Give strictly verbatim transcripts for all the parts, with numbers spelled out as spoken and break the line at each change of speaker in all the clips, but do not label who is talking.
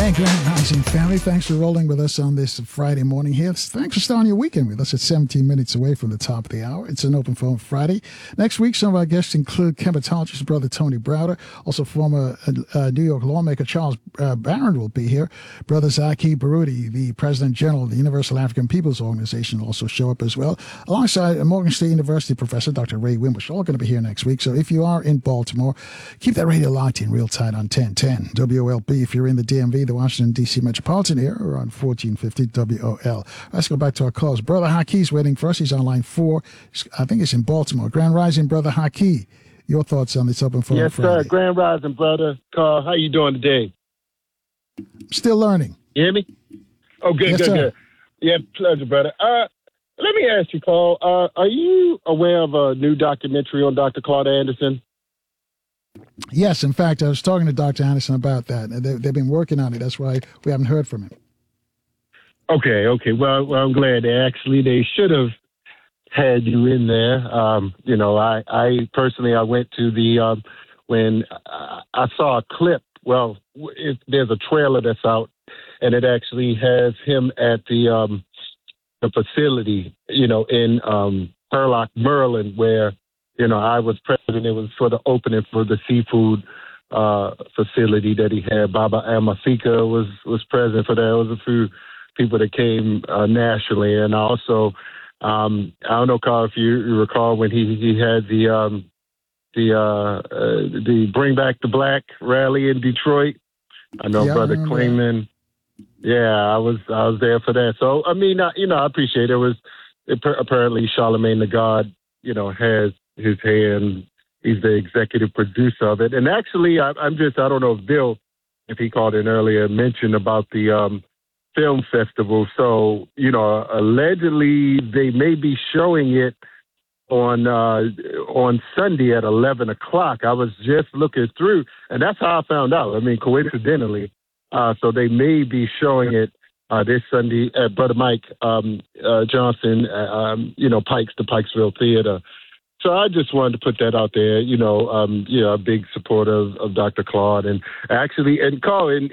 Hey, Grand Rising family. Thanks for rolling with us on this Friday morning here. Thanks for starting your weekend with us. It's seventeen minutes away from the top of the hour. It's an open phone Friday. Next week, some of our guests include Chematologist brother Tony Browder. Also, former uh, New York lawmaker Charles uh, Barron will be here. Brother Zaki Baruti, the President General of the Universal African Peoples Organization, will also show up as well, alongside Morgan State University professor Doctor Ray Wimbush. All going to be here next week. So if you are in Baltimore, keep that radio locked in real tight on ten ten W O L B. If you're in the D M V, the Washington, D C metropolitan area, or on fourteen fifty W O L. Let's go back to our calls. Brother Hakee's waiting for us. He's on line four. I think it's in Baltimore. Grand Rising, Brother Hakee. Your thoughts on this open phone
Yes,
Friday?
sir. Grand Rising, brother. Carl, how you doing today?
Still learning.
You hear me? Oh, good,
yes,
good,
sir.
good. Yeah, pleasure, brother. Uh, let me ask you, Carl, uh, are you aware of a new documentary on Doctor Claude Anderson?
Yes, in fact, I was talking to Doctor Anderson about that. They, they've been working on it. That's why we haven't heard from him.
Okay, okay. Well, well I'm glad. They actually, they should have had you in there. Um, you know, I, I personally, I went to the, um, when I, I saw a clip, well, it, there's a trailer that's out, and it actually has him at the, um, the facility, you know, in um, Turlock, Maryland, where, you know, I was present. It was for the opening for the seafood uh, facility that he had. Baba Amasika was, was present for that. There was a few people that came uh, nationally. And also, um, I don't know, Carl, if you, you recall when he, he had the um, the uh, uh, the Bring Back the Black rally in Detroit. I know
yeah,
Brother
I
Klingman. Yeah, I was I was there for that. So, I mean, I, you know, I appreciate it. It was it, apparently Charlemagne the God, you know, has his hand. He's the executive producer of it. And actually, I, I'm just, I don't know if Bill, if he called in earlier, mentioned about the um, film festival. So, you know, allegedly they may be showing it on uh, on Sunday at eleven o'clock. I was just looking through, and that's how I found out. I mean, coincidentally. Uh, so they may be showing it uh, this Sunday at Brother Mike um, uh, Johnson, uh, um, you know, Pikes, the Pikesville Theater. So I just wanted to put that out there, you know, um, you know, a big supporter of, of Doctor Claude. And actually, and Carl, and,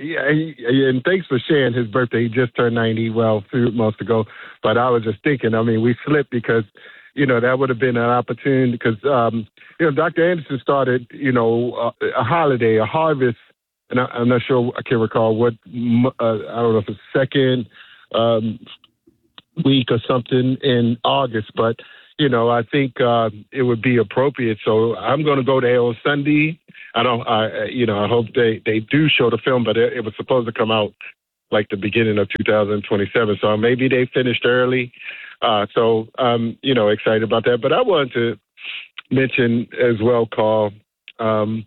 and thanks for sharing his birthday. He just turned ninety, well, a few months ago. But I was just thinking, I mean, we slipped because, you know, that would have been an opportunity because, um, you know, Doctor Anderson started, you know, a, a holiday, a harvest. And I, I'm not sure, I can't recall what, uh, I don't know if it's second um, week or something in August, but you know, I think uh, it would be appropriate. So I'm going to go there on Sunday. I don't, I, you know, I hope they, they do show the film, but it, it was supposed to come out like the beginning of two thousand twenty-seven. So maybe they finished early. Uh, so I'm, you know, excited about that. But I wanted to mention as well, Carl, um,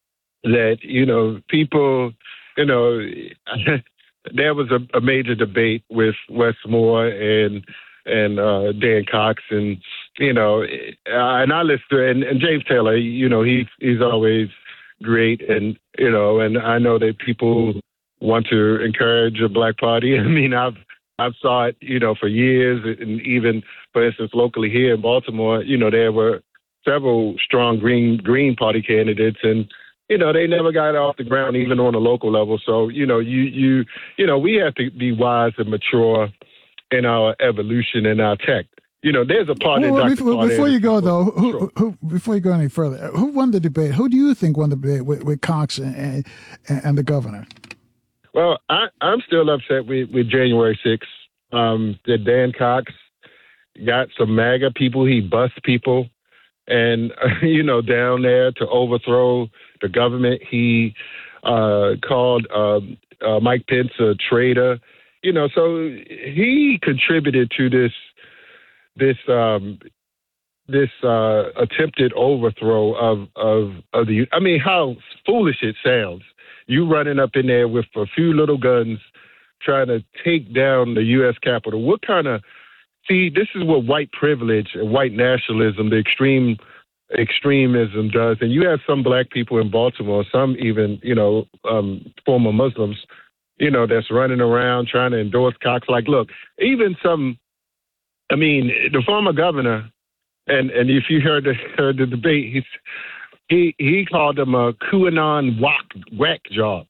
that, you know, people, you know, there was a, a major debate with Wes Moore and, and uh, Dan Cox, and you know, uh, and I listen to and, and James Taylor. You know, he's he's always great, and you know, and I know that people want to encourage a black party. I mean, I've I've saw it, you know, for years, and even for instance, locally here in Baltimore, you know, there were several strong Green Green Party candidates, and you know, they never got off the ground, even on a local level. So, you know, you you you know, we have to be wise and mature in our evolution and our tech. You know, there's a part
well,
in
before,
Doctor
before you go, though, who,
sure.
who, before you go any further, who won the debate? Who do you think won the debate with, with Cox and, and, and the governor?
Well, I, I'm still upset with, with January sixth. Um, that Dan Cox got some MAGA people. He bust people. And, uh, you know, down there to overthrow the government. He uh, called um, uh, Mike Pence a traitor. You know, so he contributed to this this um, this uh, attempted overthrow of, of of the. I mean, how foolish it sounds. You running up in there with a few little guns, trying to take down the U S Capitol. What kind of see? This is what white privilege and white nationalism, the extreme extremism, does. And you have some black people in Baltimore, some even you know um, former Muslims. You know, that's running around trying to endorse Cox. Like, look, even some, I mean, the former governor, and, and if you heard the, heard the debate, he's, he he called him a QAnon whack, whack job.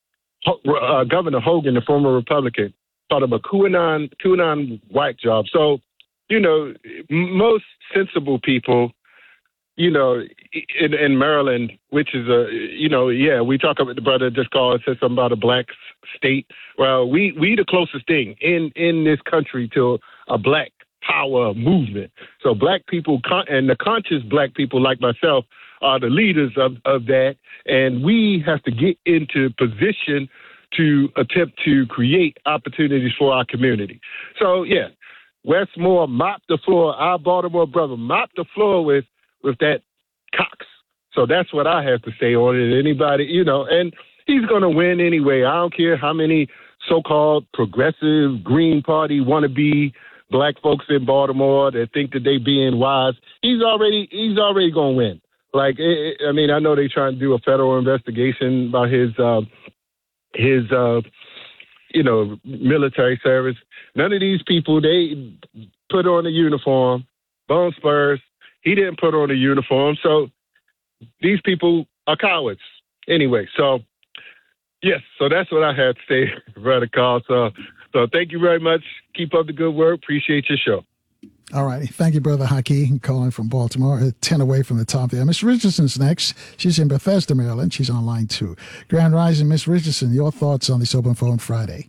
uh, Governor Hogan, the former Republican, called him a QAnon, QAnon whack job. So, you know, most sensible people, you know, in, in Maryland, which is a, you know, yeah, we talk about the brother just called, said something about a black state. Well, we, we the closest thing in, in this country to a black power movement. So black people and the conscious black people like myself are the leaders of, of that. And we have to get into position to attempt to create opportunities for our community. So, yeah, Westmore mopped the floor. Our Baltimore brother mopped the floor with, with that Cox. So that's what I have to say on it. Anybody, you know, and he's going to win anyway. I don't care how many so-called progressive Green Party wannabe black folks in Baltimore that think that they being wise. He's already he's already going to win. Like, it, I mean, I know they trying to do a federal investigation about his uh, his uh, you know military service. None of these people, they put on a uniform, bone spurs. He didn't put on a uniform, so these people are cowards. Anyway, so yes, so that's what I had to say, Brother Carl. So, so thank you very much. Keep up the good work. Appreciate your show.
All right. Thank you, Brother Haki, calling from Baltimore, ten away from the top there. Miss Richardson's next. She's in Bethesda, Maryland. She's on line two. Grand Rising, Miss Richardson, your thoughts on this Open Phone Friday?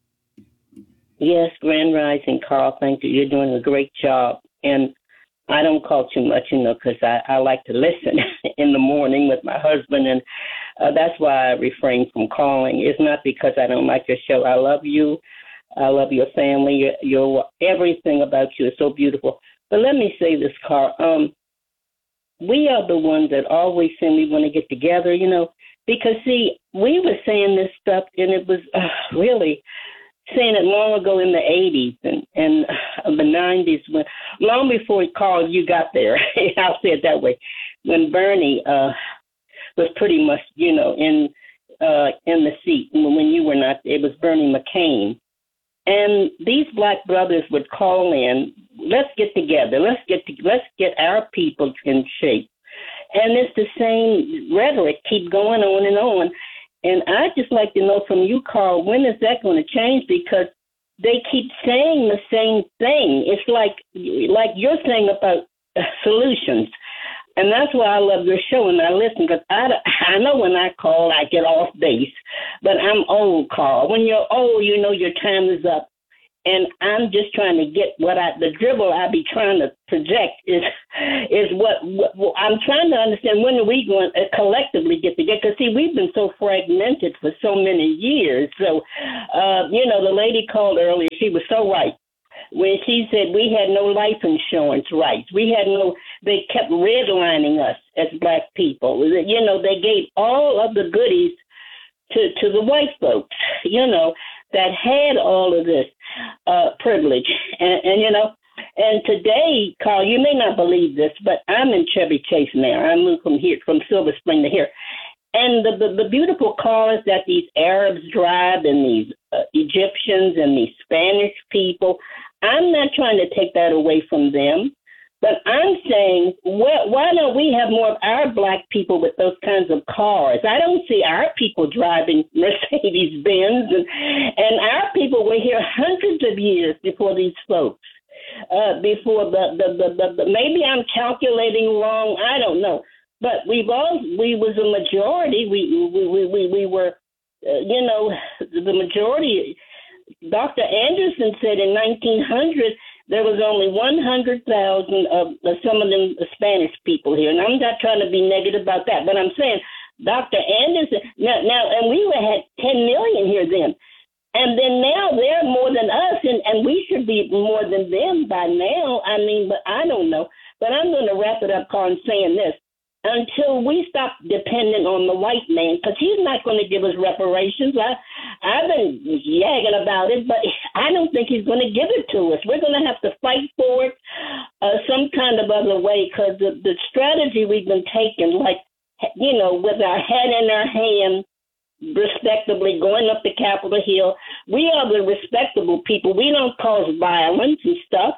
Yes, Grand Rising, Carl. Thank you. You're doing a great job. And I don't call too much, you know, because I, I like to listen in the morning with my husband, and uh, that's why I refrain from calling. It's not because I don't like your show. I love you. I love your family. Your, your everything about you is so beautiful. But let me say this, Carl. Um, we are the ones that always say we want to get together, you know, because, see, we were saying this stuff, and it was uh, really saying it long ago in the eighties and, and uh, the nineties, when long before Carl, you got there. I'll say it that way. When Bernie uh, was pretty much, you know, in uh, in the seat, when you were not, it was Bernie McCain. And these black brothers would call in, let's get together, let's get to, let's get our people in shape. And it's the same rhetoric, keep going on and on. And I'd just like to know from you, Carl, when is that going to change? Because they keep saying the same thing. It's like like you're saying about uh, solutions. And that's why I love your show and I listen, because I, I know when I call, I get off base. But I'm old, Carl. When you're old, you know your time is up. And I'm just trying to get what I, the dribble I be trying to project is is what, what, what I'm trying to understand. When are we going to collectively get together? Because, see, we've been so fragmented for so many years. So, uh, you know, the lady called earlier. She was so right when she said we had no life insurance rights. We had no, they kept redlining us as black people. You know, they gave all of the goodies to, to the white folks, you know, that had all of this uh, privilege. And, and, you know, and today, Carl, you may not believe this, but I'm in Chevy Chase now. I moved from here, from Silver Spring to here. And the, the, the beautiful cars that these Arabs drive and these uh, Egyptians and these Spanish people, I'm not trying to take that away from them. But I'm saying, well, why don't we have more of our black people with those kinds of cars? I don't see our people driving Mercedes-Benz, and, and our people were here hundreds of years before these folks, uh, before the, the, the, the, the, maybe I'm calculating wrong, I don't know. But we've all, we was a majority, we, we, we, we, we were, uh, you know, the majority. Doctor Anderson said in nineteen hundred, there was only one hundred thousand of uh, some of them Spanish people here. And I'm not trying to be negative about that, but I'm saying Doctor Anderson, now, now and we were, had ten million here then. And then now they're more than us, and, and we should be more than them by now. I mean, but I don't know. But I'm going to wrap it up, Carl, saying this. Until we stop depending on the white man, because he's not going to give us reparations. I, I've been yagging about it, but I don't think he's going to give it to us. We're going to have to fight for it uh, some kind of other way, because the, the strategy we've been taking, like, you know, with our head in our hand, respectably, going up the Capitol Hill, we are the respectable people. We don't cause violence and stuff.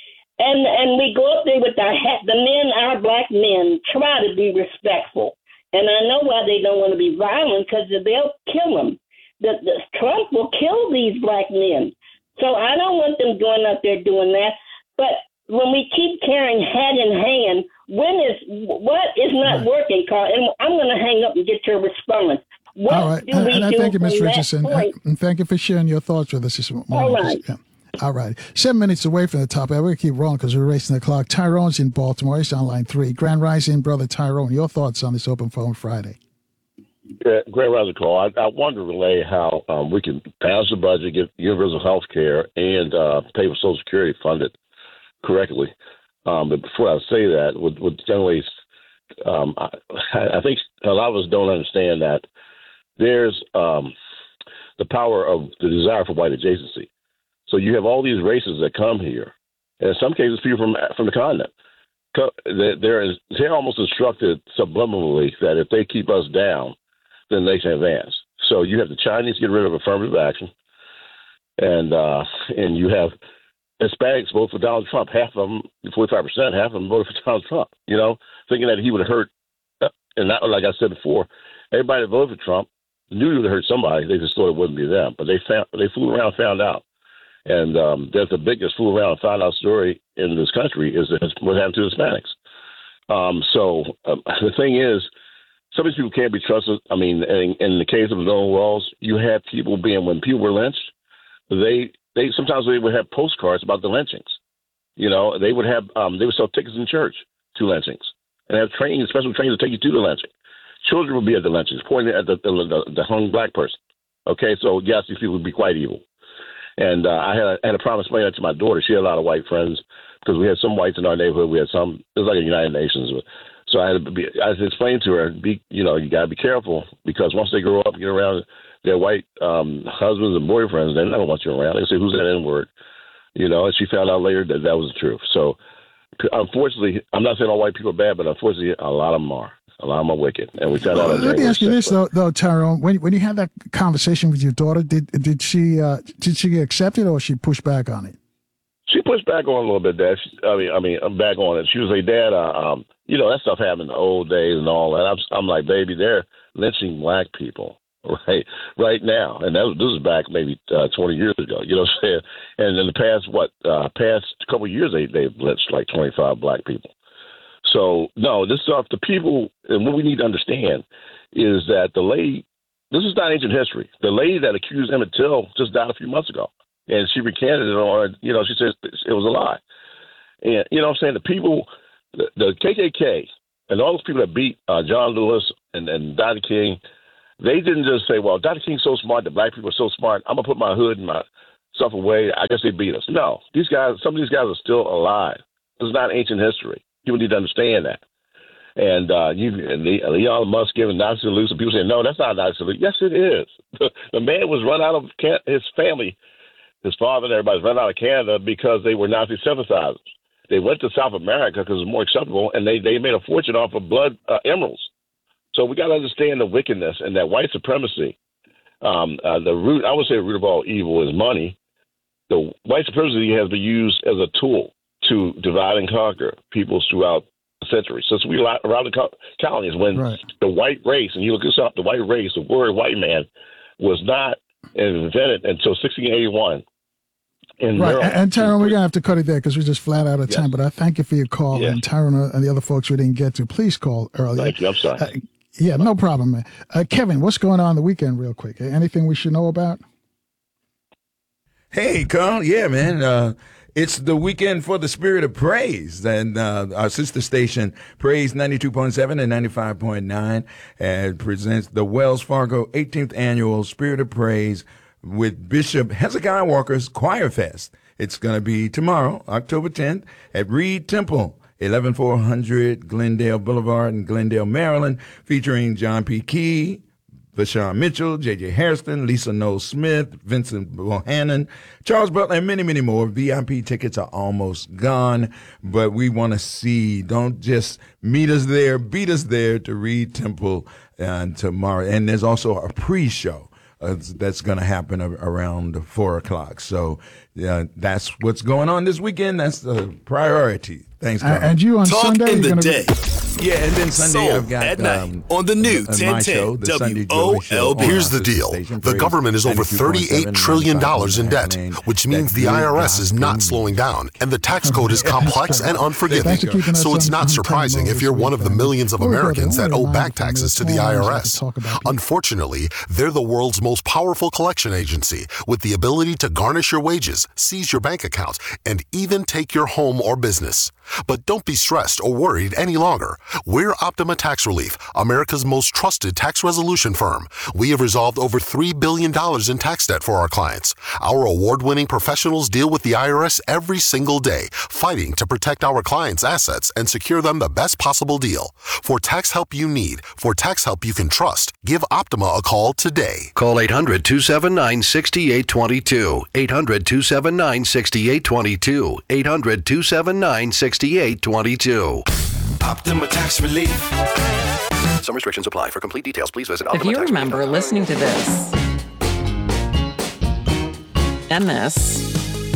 And and we go up there with our hat. The men, our black men, try to be respectful. And I know why they don't want to be violent, because they'll kill them. the, the Trump will kill these black men. So I don't want them going up there doing that. But when we keep carrying hat in hand, when is what is not right. working, Carl? And I'm going to hang up and get your response. What
All right,
do we
and I
do
thank you, Miz Richardson,
point?
and thank you for sharing your thoughts with us this morning.
All right.
Yeah. All right. Seven minutes away from the top. We're going to keep rolling because we're racing the clock. Tyrone's in Baltimore. He's on line three. Grand Rising, Brother Tyrone. Your thoughts on this Open Phone Friday?
Yeah, great Rising call. I, I wanted to relay how um, we can pass the budget, get universal health care, and uh, pay for Social Security funded correctly. Um, but before I say that, with, with generally, um, I, I think a lot of us don't understand that there's um, the power of the desire for white adjacency. So you have all these races that come here, and in some cases, people from from the continent. They're, they're almost instructed subliminally that if they keep us down, then they can advance. So you have the Chinese get rid of affirmative action, and uh, and you have Hispanics vote for Donald Trump. Half of them, forty-five percent, half of them voted for Donald Trump. You know, thinking that he would hurt. And not, like I said before, everybody that voted for Trump knew he would hurt somebody. They just thought it wouldn't be them, but they found they flew around, and found out. And um, that's the biggest fool around and found out story in this country is what happened to Hispanics. Um, so um, the thing is, some of these people can't be trusted. I mean, in, in the case of the Stonewall Walls, you had people being, when people were lynched, they they sometimes they would have postcards about the lynchings. You know, they would have um, they would sell tickets in church to lynchings and have training, special training to take you to the lynching. Children would be at the lynchings, pointing at the, the, the, the hung black person. Okay, so yes, these people would be quite evil. And uh, I had a, had a problem explaining that to my daughter. She had a lot of white friends because we had some whites in our neighborhood. We had some. It was like a United Nations. So I had to be. I had to explain to her, be you know, you got to be careful because once they grow up, get around their white um, husbands and boyfriends, they never want you around. They say, "Who's that N word?" You know. And she found out later that that was the truth. So unfortunately, I'm not saying all white people are bad, but unfortunately, a lot of them are. A lot of them are wicked, and we found out.
Well, let me ask you this, though, though, Tyrone. When when you had that conversation with your daughter, did did she uh, did she accept it or she pushed back on it?
She pushed back on it a little bit, Dad. She, I mean, I mean, I'm back on it. She was like, "Dad, uh, um, you know that stuff happened in the old days and all that." I'm, I'm like, "Baby, they're lynching black people right right now," and that was, this is back maybe uh, twenty years ago. You know what I'm saying? And in the past, what uh, past couple of years, they they've lynched like twenty-five black people. So, no, this stuff, the people, and what we need to understand is that the lady, this is not ancient history. The lady that accused Emmett Till just died a few months ago, and she recanted it on, you know, she says it was a lie. And, you know what I'm saying, the people, the, the K K K, and all those people that beat uh, John Lewis and, and Doctor King, they didn't just say, well, Doctor King's so smart, the black people are so smart, I'm going to put my hood and my stuff away, I guess they beat us. No, these guys, some of these guys are still alive. This is not ancient history. People need to understand that. And uh, you, and the, Elon Musk giving Nazi salutes, and people say, no, that's not a Nazi salute. Yes, it is. The, the man was run out of can- his family, his father and everybody's run out of Canada because they were Nazi sympathizers. They went to South America because it was more acceptable, and they, they made a fortune off of blood uh, emeralds. So we got to understand the wickedness and that white supremacy. Um, uh, the root, I would say the root of all evil is money. The white supremacy has been used as a tool to divide and conquer peoples throughout the centuries. Since we around the colonies, when right. the white race, and you look this up, the white race, the word white man was not invented until sixteen eighty-one. In
right, Maryland. And Tyrone, we're going to have to cut it there because we're just flat out of
yes.
time, but I thank you for your call.
Yes.
And Tyrone and the other folks we didn't get to, please call earlier.
Thank you, I'm sorry.
Uh, yeah, no problem, man. Uh, Kevin, what's going on the weekend real quick? Anything we should know about?
Hey, Carl. Yeah, man. Uh, It's the weekend for the Spirit of Praise, and uh, our sister station, Praise ninety-two point seven and ninety-five point nine, uh, presents the Wells Fargo eighteenth Annual Spirit of Praise with Bishop Hezekiah Walker's Choir Fest. It's going to be tomorrow, October tenth, at Reed Temple, eleven four hundred Glendale Boulevard in Glendale, Maryland, featuring John P. Key, Vashawn Mitchell, J J Hairston, Lisa Knowles Smith, Vincent Bohannon, Charles Butler, and many, many more. V I P tickets are almost gone, but we want to see. Don't just meet us there, beat us there to Reed Temple uh, tomorrow. And there's also a pre-show uh, that's going to happen around four o'clock. So uh, that's what's going on this weekend. That's the priority. Thanks, Carl.
And you on
Talk
Sunday?
in the
gonna
day.
Be-
Yeah, and then Sunday
Soul
I've got
at night
um,
on the new
uh, my show,
ten ten
the Sunday
W O
Joy Show
L B.
on
Here's the
our
deal.
station,
The
Praise
government is over
ninety-two point seven,
thirty-eight trillion dollars in debt,
ninety-five
which
point nine.
means the
That
I R
good
S is not
gospel
slowing down, and the tax code is complex and unforgiving.
Thanks for keeping us
So it's
on-
not
on
surprising
time
if you're
this
one of the
week,
millions of
Before we go there,
Americans
I
that
wanna
owe
remind
back
you
taxes to
from
the
this
I R
morning
S.
to talk about the-
Unfortunately, they're the world's most powerful collection agency with the ability to garnish your wages, seize your bank account, and even take your home or business. But don't be stressed or worried any longer. We're Optima Tax Relief, America's most trusted tax resolution firm. We have resolved over three billion dollars in tax debt for our clients. Our award-winning professionals deal with the I R S every single day, fighting to protect our clients' assets and secure them the best possible deal. For tax help you need, for tax help you can trust, give Optima a call today.
Call eight hundred, two seven nine, six eight two two. eight hundred, two seven nine, six eight two two. eight hundred, two seven nine, six eight two two.
Optima Tax Relief.
Some restrictions apply. For complete details, please visit
If you remember listening to this and this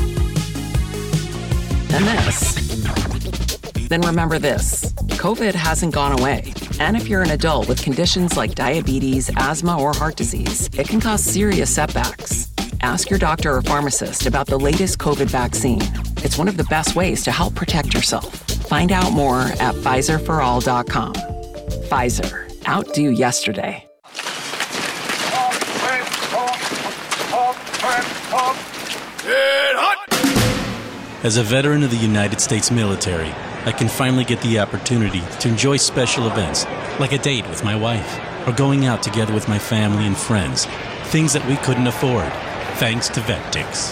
and this, then remember this. COVID hasn't gone away. And if you're an adult with conditions like diabetes, asthma, or heart disease, it can cause serious setbacks. Ask your doctor or pharmacist about the latest COVID vaccine. It's one of the best ways to help protect yourself. Find out more at Pfizer for all dot com. Pfizer. Outdo yesterday.
As a veteran of the United States military, I can finally get the opportunity to enjoy special events, like a date with my wife, or going out together with my family and friends, things that we couldn't afford, thanks to VetTix.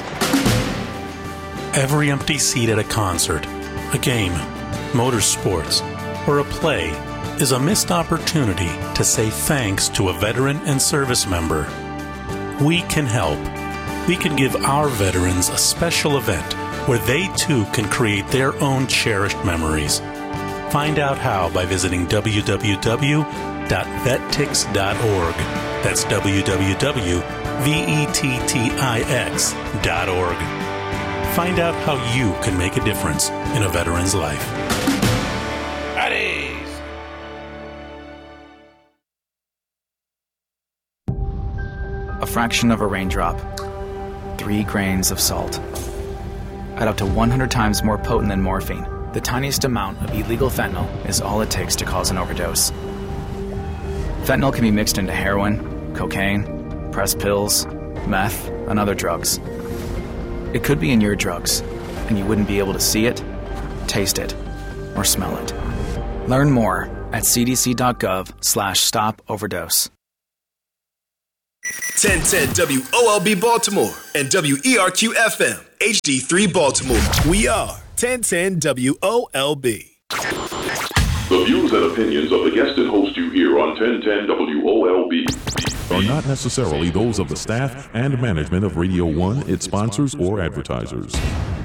Every empty seat at a concert, a game, motorsports, or a play is a missed opportunity to say thanks to a veteran and service member. We can help. We can give our veterans a special event where they too can create their own cherished memories. Find out how by visiting w w w dot vettix dot org. That's w w w dot vettix dot org. Find out how you can make a difference in a veteran's life.
A fraction of a raindrop. Three grains of salt. At up to one hundred times more potent than morphine, the tiniest amount of illegal fentanyl is all it takes to cause an overdose. Fentanyl can be mixed into heroin, cocaine, pressed pills, meth, and other drugs. It could be in your drugs, and you wouldn't be able to see it, taste it, or smell it. Learn more at c d c dot gov slash stop overdose.
ten ten W O L B Baltimore and W E R Q F M H D three Baltimore. We are ten ten W O L B.
The views and opinions of the guest and host you hear on ten ten W O L B are not necessarily those of the staff and management of Radio one, its sponsors, or advertisers.